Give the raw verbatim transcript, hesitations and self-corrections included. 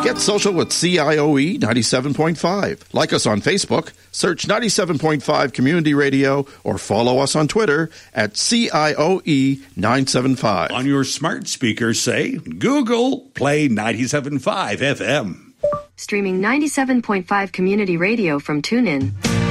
Get social with C I O E ninety-seven point five. Like us on Facebook, search ninety-seven point five Community Radio, or follow us on Twitter at C I O E nine seven five. On your smart speaker, say, Google, play ninety-seven point five F M. Streaming ninety-seven point five Community Radio from TuneIn.